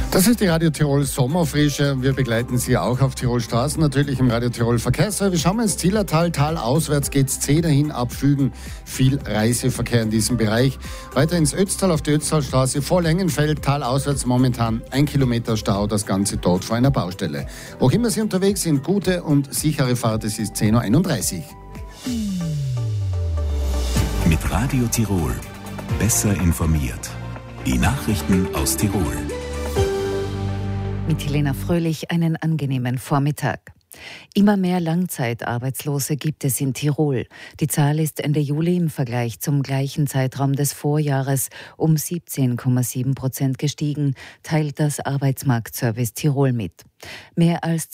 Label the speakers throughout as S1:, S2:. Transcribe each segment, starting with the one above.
S1: Das ist die Radio Tirol Sommerfrische. Wir begleiten Sie auch auf Tirol Straßen, natürlich im Radio Tirol Verkehrsservice. Schauen wir ins Zillertal, talauswärts geht's Zeh dahin, abfügen. Viel Reiseverkehr in diesem Bereich. Weiter ins Ötztal auf die Ötztalstraße, vor Lengenfeld, talauswärts momentan 1 Kilometer Stau, das Ganze dort vor einer Baustelle. Wo immer Sie unterwegs sind, gute und sichere Fahrt, es ist 10.31 Uhr.
S2: Mit Radio Tirol. Besser informiert. Die Nachrichten aus Tirol.
S3: Mit Helena Fröhlich einen angenehmen Vormittag. Immer mehr Langzeitarbeitslose gibt es in Tirol. Die Zahl ist Ende Juli im Vergleich zum gleichen Zeitraum des Vorjahres um 17,7% gestiegen, teilt das Arbeitsmarktservice Tirol mit. Mehr als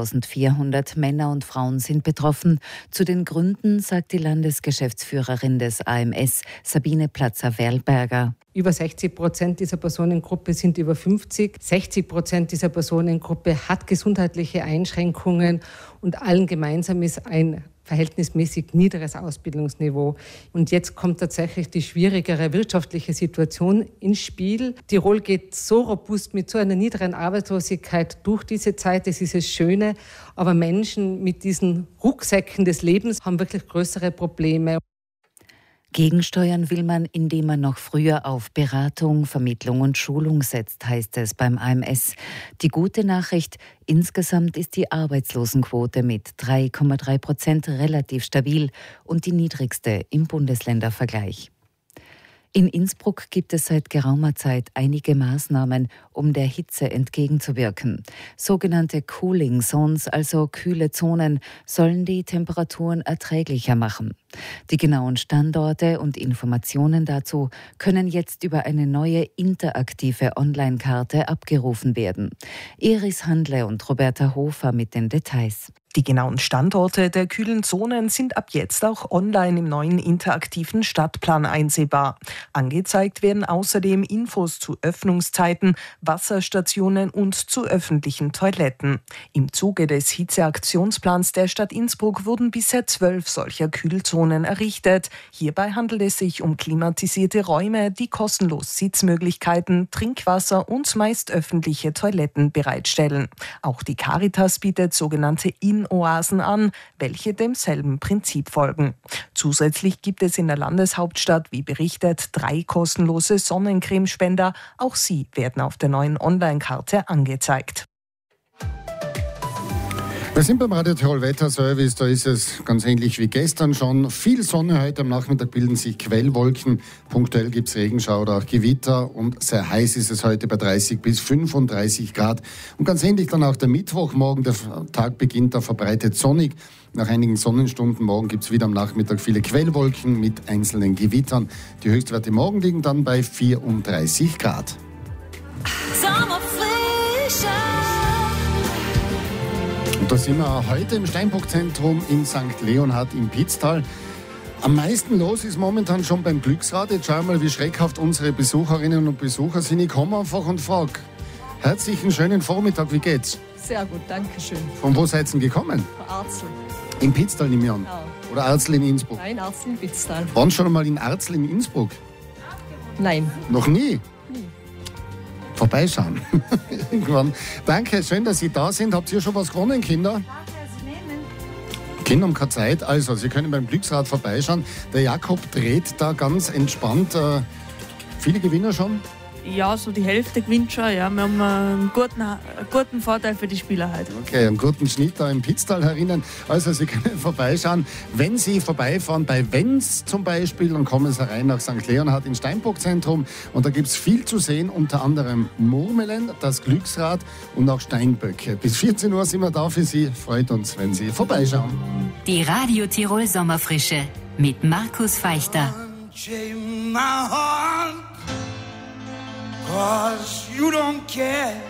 S3: 2400 Männer und Frauen sind betroffen. Zu den Gründen sagt die Landesgeschäftsführerin des AMS, Sabine Platzer-Werlberger.
S4: Über 60% dieser Personengruppe sind über 50. 60% dieser Personengruppe hat gesundheitliche Einschränkungen und allen gemeinsam ist ein verhältnismäßig niederes Ausbildungsniveau. Und jetzt kommt tatsächlich die schwierigere wirtschaftliche Situation ins Spiel. Tirol geht so robust mit so einer niedrigen Arbeitslosigkeit durch diese Zeit. Das ist das Schöne. Aber Menschen mit diesen Rucksäcken des Lebens haben wirklich größere Probleme.
S3: Gegensteuern will man, indem man noch früher auf Beratung, Vermittlung und Schulung setzt, heißt es beim AMS. Die gute Nachricht, insgesamt ist die Arbeitslosenquote mit 3,3% relativ stabil und die niedrigste im Bundesländervergleich. In Innsbruck gibt es seit geraumer Zeit einige Maßnahmen, um der Hitze entgegenzuwirken. Sogenannte Cooling Zones, also kühle Zonen, sollen die Temperaturen erträglicher machen. Die genauen Standorte und Informationen dazu können jetzt über eine neue interaktive Online-Karte abgerufen werden. Iris Handle und Roberta Hofer mit den Details.
S5: Die genauen Standorte der kühlen Zonen sind ab jetzt auch online im neuen interaktiven Stadtplan einsehbar. Angezeigt werden außerdem Infos zu Öffnungszeiten, Wasserstationen und zu öffentlichen Toiletten. Im Zuge des Hitzeaktionsplans der Stadt Innsbruck wurden bisher 12 solcher Kühlzonen errichtet. Hierbei handelt es sich um klimatisierte Räume, die kostenlos Sitzmöglichkeiten, Trinkwasser und meist öffentliche Toiletten bereitstellen. Auch die Caritas bietet sogenannte Oasen an, welche demselben Prinzip folgen. Zusätzlich gibt es in der Landeshauptstadt, wie berichtet, 3 kostenlose Sonnencremespender. Auch sie werden auf der neuen Online-Karte angezeigt.
S1: Wir sind beim Radio Tirol Wetterservice, da ist es ganz ähnlich wie gestern schon. Viel Sonne, heute am Nachmittag bilden sich Quellwolken. Punktuell gibt es Regenschauer oder auch Gewitter und sehr heiß ist es heute bei 30 bis 35 Grad. Und ganz ähnlich dann auch der Mittwoch, morgen der Tag beginnt da verbreitet sonnig. Nach einigen Sonnenstunden morgen gibt es wieder am Nachmittag viele Quellwolken mit einzelnen Gewittern. Die Höchstwerte morgen liegen dann bei 34 Grad. Und da sind wir heute im Steinbock-Zentrum in St. Leonhard im Pitztal. Am meisten los ist momentan schon beim Glücksrad. Jetzt schauen wir mal, wie schreckhaft unsere Besucherinnen und Besucher sind. Ich komme einfach und frage. Herzlichen schönen Vormittag, wie geht's?
S6: Sehr gut, danke schön.
S1: Von wo seid ihr gekommen?
S6: Von Arzl.
S1: In Pitztal nehme ich an.
S6: Genau.
S1: Oder Arzl in Innsbruck?
S6: Nein, Arzl in Pitztal.
S1: Waren schon einmal in Arzl in Innsbruck?
S6: Nein.
S1: Noch nie?
S6: Nie.
S1: Vorbeischauen. Irgendwann. Danke, schön, dass Sie da sind. Habt ihr schon was gewonnen, Kinder? Kinder haben keine Zeit. Also, Sie können beim Glücksrad vorbeischauen. Der Jakob dreht da ganz entspannt. Viele Gewinner schon?
S7: Ja, so die Hälfte gewinnt schon. Ja. Wir haben einen guten Vorteil für die Spieler heute.
S1: Okay, einen guten Schnitt da im Pitztal herinnen. Also Sie können vorbeischauen. Wenn Sie vorbeifahren bei Wenz zum Beispiel, dann kommen Sie rein nach St. Leonhard ins Steinbock-Zentrum. Und da gibt es viel zu sehen, unter anderem Murmelen, das Glücksrad und auch Steinböcke. Bis 14 Uhr sind wir da für Sie. Freut uns, wenn Sie vorbeischauen.
S8: Die Radio Tirol Sommerfrische mit Markus Feichter.
S9: 'Cause you don't care.